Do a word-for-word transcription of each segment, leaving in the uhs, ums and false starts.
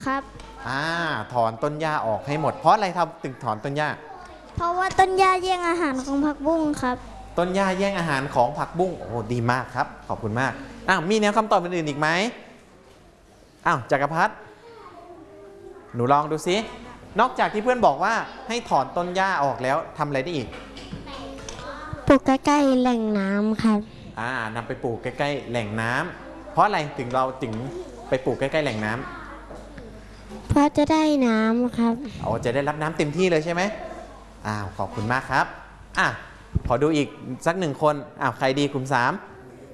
ครับอ่าถอนต้นหญ้าออกให้หมดเพราะอะไรครับถึงถอนต้นหญ้าเพราะว่าต้นหญ้าแย่งอาหารของผักบุ้งครับต้นหญ้าแย่งอาหารของผักบุ้งโอ้ดีมากครับขอบคุณมากอ้าวมีแนวคำตอบอื่นๆอีกไหมอ้าวจักรพัฒน์หนูลองดูซินอกจากที่เพื่อนบอกว่าให้ถอนต้นหญ้าออกแล้วทำอะไรได้อีกปลูกใกล้ๆแหล่งน้ำครับอ่านำไปปลูกใกล้ๆแหล่งน้ำเพราะอะไรถึงเราถึงไปปลูกใกล้ๆแหล่งน้ำเพราะจะได้น้ำครับโอ้จะได้รับน้ำเต็มที่เลยใช่ไหมอ้าวขอบคุณมากครับอ่ะขอดูอีกสักหนึ่งคนอ้าวใครดีกลุ่มสาม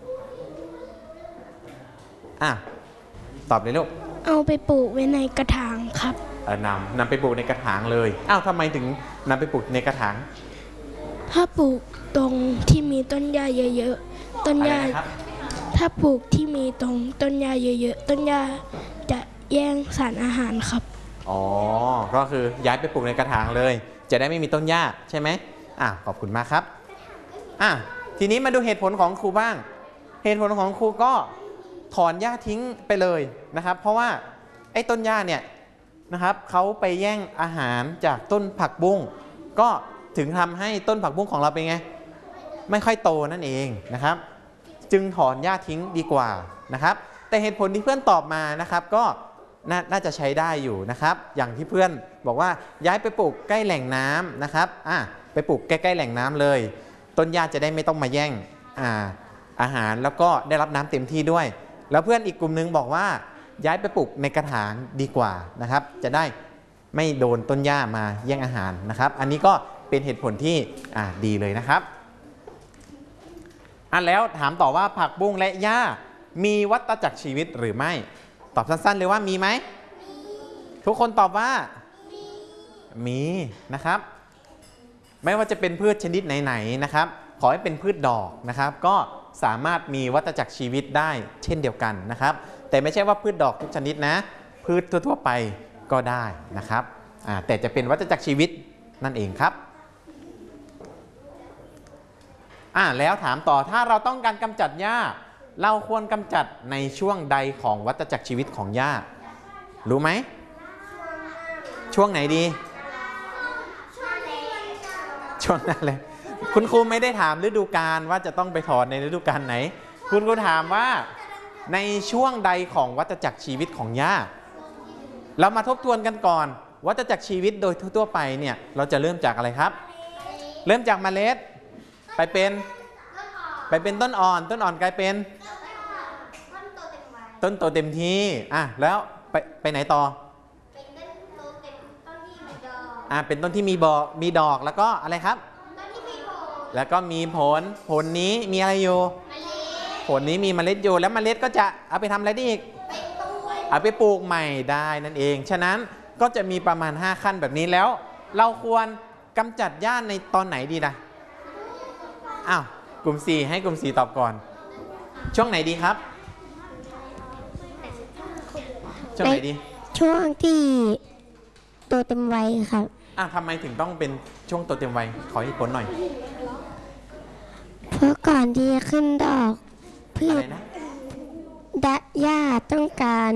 อ่ะตอบเลยลูกเอาไปปลูกไว้ในกระถางครับเออนำนำไปปลูกในกระถางเลยอ้าวทำไมถึงนำไปปลูกในกระถางถ้าปลูกตรงที่มีต้นหญ้าเยอะๆต้นหญ้าถ้าปลูกที่มีตรงต้นหญ้าเยอะๆต้นหญ้าจะแย่งสารอาหารครับอ๋อก็คือย้ายไปปลูกในกระถางเลยจะได้ไม่มีต้นหญ้าใช่ไหมอ่ะขอบคุณมากครับอ่ะทีนี้มาดูเหตุผลของครูบ้างเหตุผลของครูก็ถอนหญ้าทิ้งไปเลยนะครับเพราะว่าไอ้ต้นหญ้าเนี่ยนะครับเขาไปแย่งอาหารจากต้นผักบุ้งก็ถึงทำให้ต้นผักบุ้งของเราเป็นไงไม่ค่อยโตนั่นเองนะครับจึงถอนหญ้าทิ้งดีกว่านะครับแต่เหตุผลที่เพื่อนตอบมานะครับก็นน่าจะใช้ได้อยู่นะครับอย่างที่เพื่อนบอกว่าย้ายไปปลูกใกล้แหล่งน้ำนะครับอ่ะไปปลูกใกล้ๆแหล่งน้ำเลยต้นหญ้าจะได้ไม่ต้องมาแย่งอ่าอาหารแล้วก็ได้รับน้ำเต็มที่ด้วยแล้วเพื่อนอีกกลุ่มนึงบอกว่าย้ายไปปลูกในกระถางดีกว่านะครับจะได้ไม่โดนต้นหญ้ามาแย่งอาหารนะครับอันนี้ก็เป็นเหตุผลที่อ่าดีเลยนะครับอ่ะแล้วถามต่อว่าผักบุ้งและหญ้ามีวัฏจักรชีวิตหรือไม่ตอบสั้นๆเลยว่ามีไหมทุกคนตอบว่ามีนะครับไม่ว่าจะเป็นพืชชนิดไหนๆนะครับขอให้เป็นพืชดอกนะครับก็สามารถมีวัฏจักรชีวิตได้เช่นเดียวกันนะครับแต่ไม่ใช่ว่าพืชดอกทุกชนิดนะพืชทั่วๆไปก็ได้นะครับแต่จะเป็นวัฏจักรชีวิตนั่นเองครับอ่าแล้วถามต่อถ้าเราต้องการกำจัดหญ้าเราควรกำจัดในช่วงใดของวัฏจักรชีวิตของหญ้ารู้ไหมช่วงไหนดีช่วงนั้นเลยคุณครูไม่ได้ถามฤดูกาลว่าจะต้องไปถอนในฤดูกาลไหนคุณครูถามว่าในช่วงใดของวัฏจักรชีวิตของหญ้าเรามาทบทวนกันก่อนวัฏจักรชีวิตโดยทั่วไปเนี่ยเราจะเริ่มจากอะไรครับเริ่มจากเมล็ดไปเป็นไปเป็นต้นอ่อนต้นอ่อนกลายเป็นต้นโตเต็มที่อ่ะแล้วไปไปไหนต่ออ่ะเป็นต้นที่มีบอมีดอกแล้วก็อะไรครับแล้วก็มีผลผลนี้มีอะไรอยู่ผลนี้มีเมล็ดอยู่แล้วเมล็ดก็จะเอาไปทำอะไรได้อีกเอาไปปลูกใหม่ได้นั่นเองฉะนั้นก็จะมีประมาณห้าขั้นแบบนี้แล้วเราควรกำจัดหญ้าในตอนไหนดีนะอ้าวกลุ่มสี่ให้กลุ่มสี่ตอบก่อนช่วงไหนดีครับช่วงไหนดีช่วงที่โตเต็มวัยครับอ่ะทำไมถึงต้องเป็นช่วงโตเต็มวัยขอให้ผลหน่อยเพราะก่อนที่จะขึ้นดอกพืชดะหญ้าต้องการ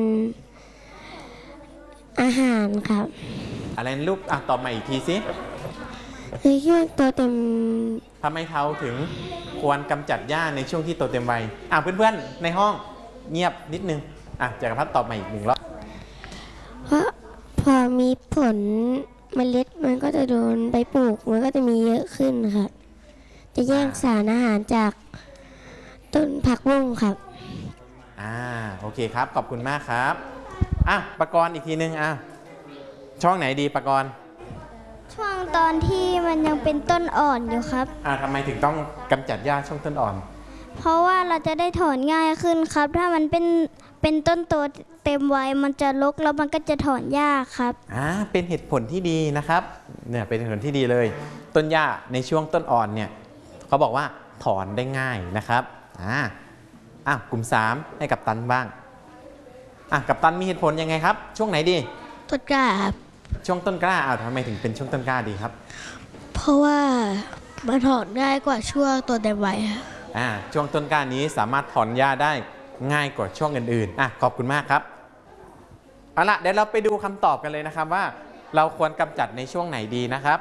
อาหารครับอะไรนะลูกอ่ะตอบมาอีกทีสิในช่วงโตเต็มทำไมเขาถึงควรกำจัดหญ้าในช่วงที่โตเต็มวัยอ่ะเพื่อนๆในห้องเงียบนิดนึงอ่ะจักรพัฒน์ตอบมาอีกหนึ่งรอบเพราะพอมีผลเมล็ดมันก็จะโดนไปปลูกมันก็จะมีเยอะขึ้นครับจะแย่งสารอาหารจากต้นผักบุ้งครับอ่าโอเคครับขอบคุณมากครับอ่ะปกรณ์อีกทีนึงอ่ะช่องไหนดีปกรณ์ช่วงตอนที่มันยังเป็นต้นอ่อนอยู่ครับอ่าทำไมถึงต้องกำจัดหญ้าช่วงต้นอ่อนเพราะว่าเราจะได้ถอนง่ายขึ้นครับถ้ามันเป็นเป็นต้นโตเต็มวัยมันจะรกแล้วมันก็จะถอนยากครับอ่าเป็นเหตุผลที่ดีนะครับเนี่ยเป็นเหตุผลที่ดีเลยต้นหญ้าในช่วงต้นอ่อนเนี่ยเขาบอกว่าถอนได้ง่ายนะครับอ่าอ่ะกลุ่มสามให้กัปตันบ้างอ่ะกัปตันมีเหตุผลยังไงครับช่วงไหนดีต้นกล้าครับช่วงต้นกล้าอ้าวทำไมถึงเป็นช่วงต้นกล้าดีครับเพราะว่ามันถอนง่ายกว่าช่วงตัวเต็มวัยอ่าช่วงต้นกล้านี้สามารถถอนหญ้าได้ง่ายกว่าช่วงอื่นๆอ่ะขอบคุณมากครับเอาละเดี๋ยวเราไปดูคำตอบกันเลยนะครับว่าเราควรกำจัดในช่วงไหนดีนะครับ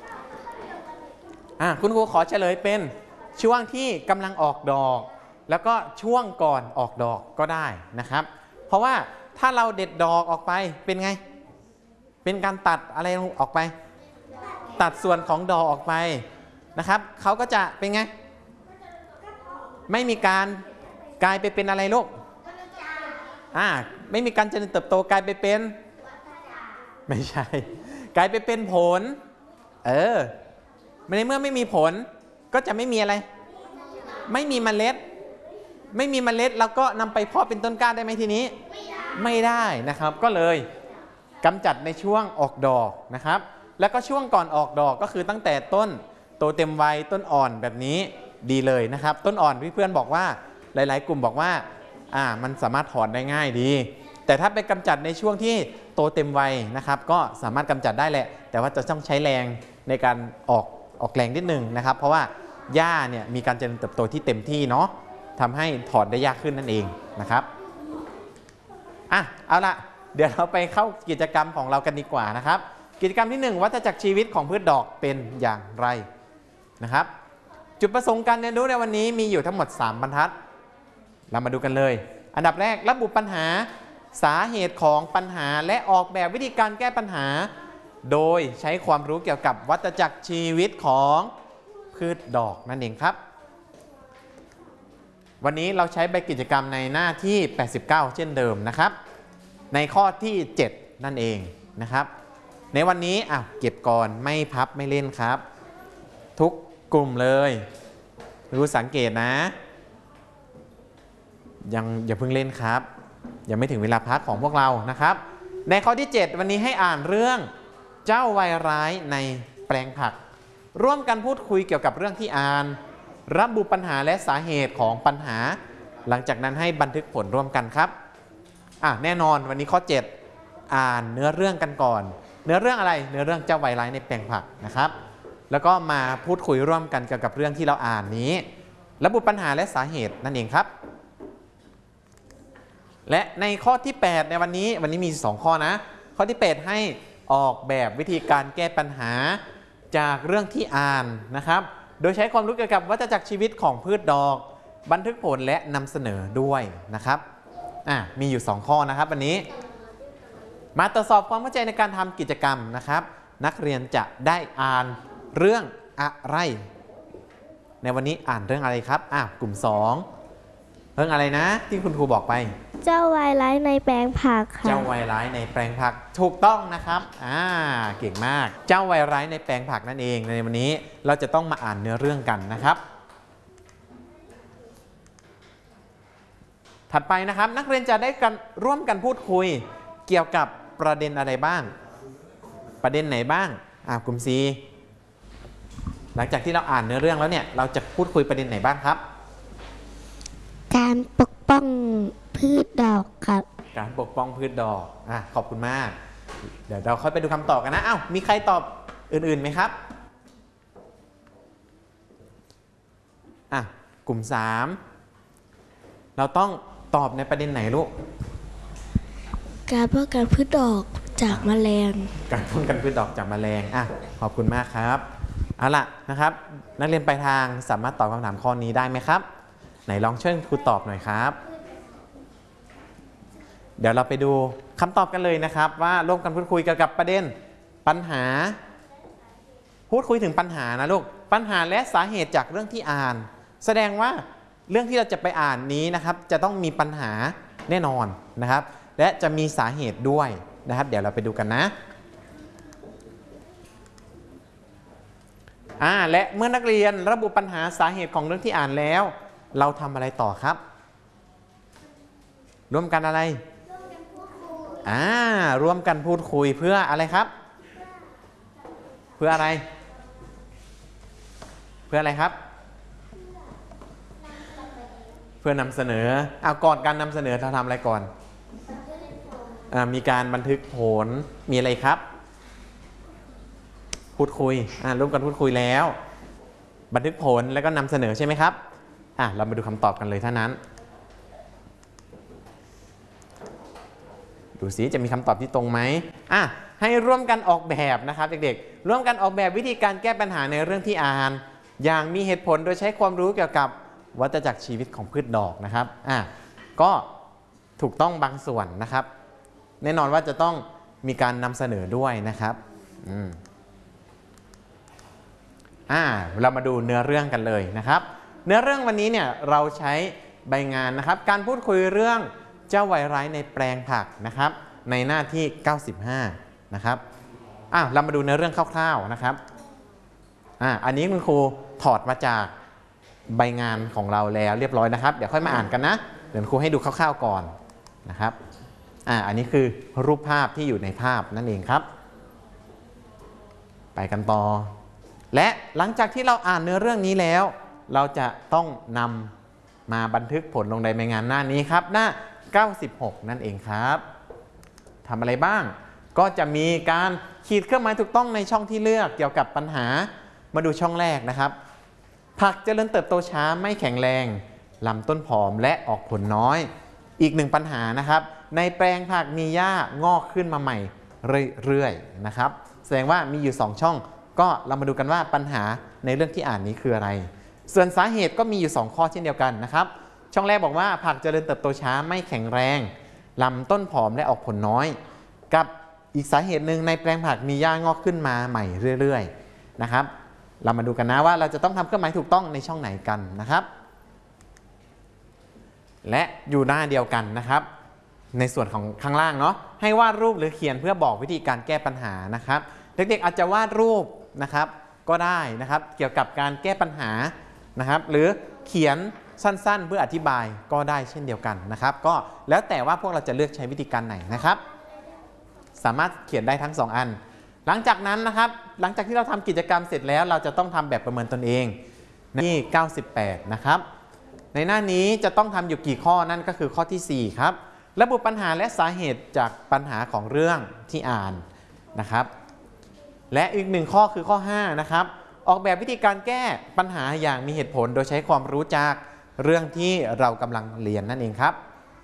อ่ะคุณครูขอเฉลยเป็นช่วงที่กำลังออกดอกแล้วก็ช่วงก่อนออกดอกก็ได้นะครับเพราะว่าถ้าเราเด็ดดอกออกไปเป็นไงเป็นการตัดอะไรออกไปตัดส่วนของดอกออกไปนะครับเขาก็จะเป็นไงไม่มีการกลายไปเป็นอะไรลูกอ่าไม่มีการเจริญเติบโตกลายไปเป็นไม่ใช่กลายไปเป็นผลเออในเมื่อไม่มีผลก็จะไม่มีอะไรไม่มีเมล็ดไม่มีเมล็ดแล้วก็นำไปเพาะเป็นต้นกล้าได้ไหมทีนี้ไม่ได้นะครับก็เลยกำจัดในช่วงออกดอกนะครับแล้วก็ช่วงก่อนออกดอกก็คือตั้งแต่ต้นโตเต็มวัยต้นอ่อนแบบนี้ดีเลยนะครับต้นอ่อนเพื่อนๆบอกว่าหลายๆกลุ่มบอกว่าอ่ามันสามารถถอนได้ง่ายดีแต่ถ้าไปกำจัดในช่วงที่โตเต็มวัยนะครับก็สามารถกำจัดได้แหละแต่ว่าจะต้องใช้แรงในการออกออกแรงนิดนึงนะครับเพราะว่าหญ้าเนี่ยมีการเจริญเติบโตที่เต็มที่เนาะทำให้ถอนได้ยากขึ้นนั่นเองนะครับอ่ะเอาละเดี๋ยวเราไปเข้ากิจกรรมของเรากันดีกว่านะครับกิจกรรมที่หนึ่งวัฏจักรชีวิตของพืชดอกเป็นอย่างไรนะครับจุดประสงค์การเรียนรู้ในวันนี้มีอยู่ทั้งหมดสามบรรทัดเรามาดูกันเลยอันดับแรกระบุปัญหาสาเหตุของปัญหาและออกแบบวิธีการแก้ปัญหาโดยใช้ความรู้เกี่ยวกับวัฏจักรชีวิตของพืชดอกนั่นเองครับวันนี้เราใช้ใบกิจกรรมในหน้าที่แปดสิบเก้าเช่นเดิมนะครับในข้อที่เจ็ดนั่นเองนะครับในวันนี้อ่ะเก็บก่อนไม่พับไม่เล่นครับทุกกลุ่มเลยรู้สังเกตนะยังอย่าเพิ่งเล่นครับยังไม่ถึงเวลาพักของพวกเรานะครับในข้อที่เจ็ดวันนี้ให้อ่านเรื่องเจ้าวัยร้ายในแปลงผักร่วมกันพูดคุยเกี่ยวกับเรื่องที่อ่านระบุปัญหาและสาเหตุของปัญหาหลังจากนั้นให้บันทึกผลร่วมกันครับอ่ะแน่นอนวันนี้ข้อเจ็ดอ่านเนื้อเรื่องกันก่อนเนื้อเรื่องอะไรเนื้อเรื่องเจ้าวัยร้ายในแปลงผักนะครับแล้วก็มาพูดคุยร่วมกันเกี่ยวกับเรื่องที่เราอ่านนี้ระบุปัญหาและสาเหตุนั่นเองครับและในข้อที่แปดในวันนี้วันนี้มีสองข้อนะข้อที่แปดให้ออกแบบวิธีการแก้ปัญหาจากเรื่องที่อ่านนะครับโดยใช้ความรู้เกี่ยวกับวัฏจักรชีวิตของพืชดอกบันทึกผลและนำเสนอด้วยนะครับอ่ะมีอยู่สองข้อนะครับวันนี้มาตรวจสอบความเข้าใจในการทำกิจกรรมนะครับนักเรียนจะได้อ่านเรื่องอะไรในวันนี้อ่านเรื่องอะไรครับอ่ะกลุ่มสองเรื่องอะไรนะที่คุณครูบอกไปเจ้าวัยร้ายในแปลงผักค่ะเจ้าวัยร้ายในแปลงผักถูกต้องนะครับอ่าเก่งมากเจ้าวัยร้ายในแปลงผักนั่นเองในวันนี้เราจะต้องมาอ่านเนื้อเรื่องกันนะครับถัดไปนะครับนักเรียนจะได้กันร่วมกันพูดคุยเกี่ยวกับประเด็นอะไรบ้างประเด็นไหนบ้างอ่ากลุ่ม C หลังจากที่เราอ่านเนื้อเรื่องแล้วเนี่ยเราจะพูดคุยประเด็นไหนบ้างครับการปกป้องพืชดอกครับการปกป้องพืชดอกอ่ะขอบคุณมากเดี๋ยวเราค่อยไปดูคำตอบกันนะอ้าวมีใครตอบอื่นๆไหมครับอ่ะกลุ่มสามเราต้องตอบในประเด็นไหนลูกการป้องกันพืชดอกจากแมลงการป้องกันพืชดอกจากแมลงอ่ะขอบคุณมากครับเอาล่ะนะครับนักเรียนปลายทางสามารถตอบคำถามข้อนี้ได้ไหมครับไหนลองช่วยครูตอบหน่อยครับเดี๋ยวเราไปดูคำตอบกันเลยนะครับว่าร่วมกันพูดคุยเกี่ยวกับประเด็นปัญหาพูดคุยถึงปัญหานะลูกปัญหาและสาเหตุจากเรื่องที่อ่านแสดงว่าเรื่องที่เราจะไปอ่านนี้นะครับจะต้องมีปัญหาแน่นอนนะครับและจะมีสาเหตุด้วยนะครับเดี๋ยวเราไปดูกันนะอ่าและเมื่อนักเรียนระบุปัญหาสาเหตุของเรื่องที่อ่านแล้วเราทำอะไรต่อครับร่วมกันอะไรอ่าร่วมกันพูดคุยเพื่ออะไรครับเพื่ออะไรเพื่ออะไรครับเพื่อนำเสนอเอาก่อนการนำเสนอเราทำอะไรก่อนอ่ามีการบันทึกผลมีอะไรครับพูดคุยอ่าร่วมกันพูดคุยแล้วบันทึกผลแล้วก็นำเสนอใช่ไหมครับอ่ะเรามาดูคำตอบกันเลยเท่านั้นดูซิจะมีคำตอบที่ตรงไหมอ่ะให้ร่วมกันออกแบบนะครับเด็กๆร่วมกันออกแบบวิธีการแก้ปัญหาในเรื่องที่อ่านอย่างมีเหตุผลโดยใช้ความรู้เกี่ยวกับวัฏจักรชีวิตของพืชดอกนะครับอ่ะก็ถูกต้องบางส่วนนะครับแน่นอนว่าจะต้องมีการนำเสนอด้วยนะครับอืมอ่าเรามาดูเนื้อเรื่องกันเลยนะครับเนื้อเรื่องวันนี้เนี่ยเราใช้ใบงานนะครับการพูดคุยเรื่องเจ้าไวรัสในแปลงผักนะครับในหน้าที่เก้าสิบห้านะครับอ่าเรามาดูเนื้อเรื่องคร่าวๆนะครับอ่าอันนี้คุณครูถอดมาจากใบงานของเราแล้วเรียบร้อยนะครับเดี๋ยวค่อยมาอ่านกันนะเดี๋ยวครูให้ดูคร่าวๆก่อนนะครับอ่าอันนี้คือรูปภาพที่อยู่ในภาพนั่นเองครับไปกันต่อและหลังจากที่เราอ่านเนื้อเรื่องนี้แล้วเราจะต้องนำมาบันทึกผลลงในใบงานหน้านี้ครับหน้าเก้าสิบหกนั่นเองครับทำอะไรบ้างก็จะมีการขีดเครื่องหมายถูกต้องในช่องที่เลือกเกี่ยวกับปัญหามาดูช่องแรกนะครับผักเจริญเติบโตช้าไม่แข็งแรงลำต้นผอมและออกผลน้อยอีกหนึ่งปัญหานะครับในแปลงผักมีหญ้างอกขึ้นมาใหม่เรื่อยๆนะครับแสดงว่ามีอยู่สองช่องก็เรามาดูกันว่าปัญหาในเรื่องที่อ่านนี้คืออะไรส่วนสาเหตุก็มีอยู่สองข้อเช่นเดียวกันนะครับช่องแรกบอกว่าผักเจริญเติบโตช้าไม่แข็งแรงลำต้นผอมและออกผลน้อยกับอีกสาเหตุหนึ่งในแปลงผักมีหญ้างอกขึ้นมาใหม่เรื่อยๆนะครับเรามาดูกันนะว่าเราจะต้องทำเครื่องหมายถูกต้องในช่องไหนกันนะครับและอยู่หน้าเดียวกันนะครับในส่วนของข้างล่างเนาะให้วาดรูปหรือเขียนเพื่อบอกวิธีการแก้ปัญหานะครับเด็กๆอาจจะวาดรูปนะครับก็ได้นะครับเกี่ยวกับการแก้ปัญหานะครับหรือเขียนสั้นๆเพื่ออธิบายก็ได้เช่นเดียวกันนะครับก็แล้วแต่ว่าพวกเราจะเลือกใช้วิธีการไหนนะครับสามารถเขียนได้ทั้งสองอันหลังจากนั้นนะครับหลังจากที่เราทำกิจกรรมเสร็จแล้วเราจะต้องทำแบบประเมินตนเองนี่เก้าสิบแปดนะครับในหน้านี้จะต้องทำอยู่กี่ข้อนั่นก็คือข้อที่สี่ครับระบุปัญหาและสาเหตุจากปัญหาของเรื่องที่อ่านนะครับและอีกหนึ่งข้อคือข้อห้านะครับออกแบบวิธีการแก้ปัญหาอย่างมีเหตุผลโดยใช้ความรู้จากเรื่องที่เรากำลังเรียนนั่นเองครับ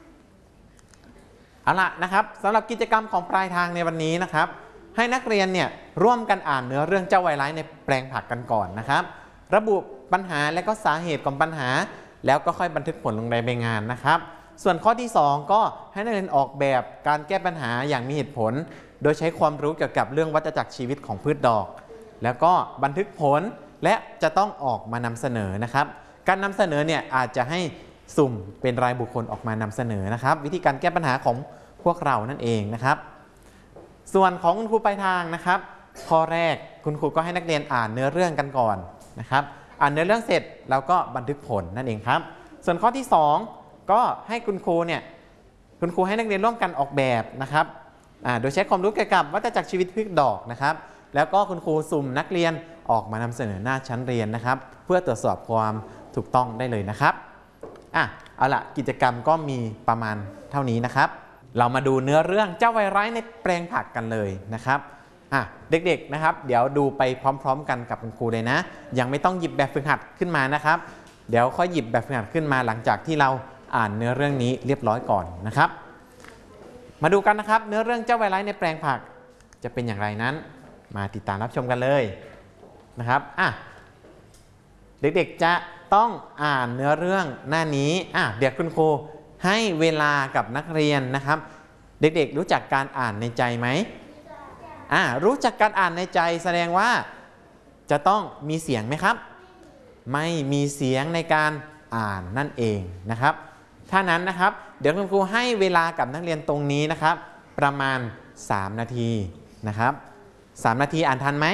เอาล่ะนะครับสำหรับกิจกรรมของปลายทางในวันนี้นะครับให้นักเรียนเนี่ยร่วมกันอ่านเนื้อเรื่องเจ้าไวรัสในแปลงผักกันก่อนนะครับระบุปัญหาและก็สาเหตุของปัญหาแล้วก็ค่อยบันทึกผลลงในใบงานนะครับส่วนข้อที่สองก็ให้นักเรียนออกแบบการแก้ปัญหาอย่างมีเหตุผลโดยใช้ความรู้เกี่ยวกับเรื่องวัฏจักรชีวิตของพืชดอกแล้วก็บันทึกผลและจะต้องออกมานำเสนอนะครับการนำเสนอเนี่ยอาจจะให้สุ่มเป็นรายบุคคลออกมานำเสนอนะครับวิธีการแก้ปัญหาของพวกเรานั่นเองนะครับส่วนของคุณครูปลายทางนะครับข้อแรกคุณครูก็ให้นักเรียนอ่านเนื้อเรื่องกันก่อนนะครับอ่านเนื้อเรื่องเสร็จแล้วก็บันทึกผลนั่นเองครับส่วนข้อที่สองก็ให้คุณครูเนี่ยคุณครูให้นักเรียนร่วมกันออกแบบนะครับโดยใช้ความรู้เกี่ยวกับวัฏจักรชีวิตพืชดอกนะครับแล้วก็คุณครูสุ่มนักเรียนออกมานำเสนอหน้าชั้นเรียนนะครับเพื่อตรวจสอบความถูกต้องได้เลยนะครับอ่ะเอาล่ะกิจกรรมก็มีประมาณเท่านี้นะครับเรามาดูเนื้อเรื่องเจ้าไวรัสในแปลงผักกันเลยนะครับอ่ะเด็กๆนะครับเดี๋ยวดูไปพร้อมๆกันกับคุณครูเลยนะยังไม่ต้องหยิบแบบฝึกหัดขึ้นมานะครับเดี๋ยวค่อยหยิบแบบฝึกหัดขึ้นมาหลังจากที่เราอ่านเนื้อเรื่องนี้เรียบร้อยก่อนนะครับมาดูกันนะครับเนื้อเรื่องเจ้าไวรัสในแปลงผักจะเป็นอย่างไรนั้นมาติดตามรับชมกันเลยนะครับอ่ะเด็กๆจะต้องอ่านเนื้อเรื่องหน้านี้อ่ะเดี๋ยวคุณครูให้เวลากับนักเรียนนะครับเด็กๆรู้จักการอ่านในใจไหมอ่ะรู้จักการอ่านในใจแสดงว่าจะต้องมีเสียงไหมครับไม่มีเสียงในการอ่านนั่นเองนะครับถ้านั้นนะครับเดี๋ยวคุณครูให้เวลากับนักเรียนตรงนี้นะครับประมาณสามนาทีนะครับสามนาทีอ่านทันไหม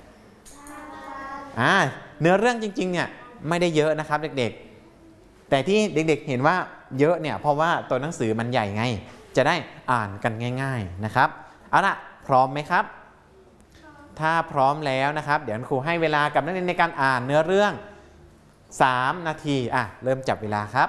อ่าเนื้อเรื่องจริงๆเนี่ยไม่ได้เยอะนะครับเด็กๆแต่ที่เด็กๆเห็นว่าเยอะเนี่ยเพราะว่าตัวหนังสือมันใหญ่ไงจะได้อ่านกันง่ายๆนะครับเอาล่ะพร้อมไหมครับถ้าพร้อมแล้วนะครับเดี๋ยวครูให้เวลากับนักเรียนในการอ่านเนื้อเรื่องสามนาทีอ่ะเริ่มจับเวลาครับ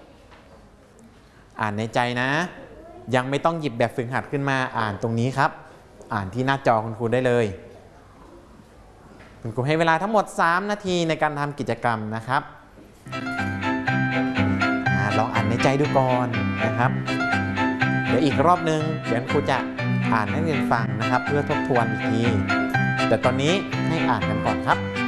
อ่านในใจนะยังไม่ต้องหยิบแบบฝึกหัดขึ้นมาอ่านตรงนี้ครับอ่านที่หน้าจอคุณครูได้เลยคุณครูให้เวลาทั้งหมดสามนาทีในการทำกิจกรรมนะครับลองอ่านในใจดูก่อนนะครับเดี๋ยวอีกรอบนึงเดี๋ยวครูจะอ่านให้นักเรียนฟังนะครับ เพื่อทบทวนอีกทีแต่ตอนนี้ให้อ่านกันก่อนครับ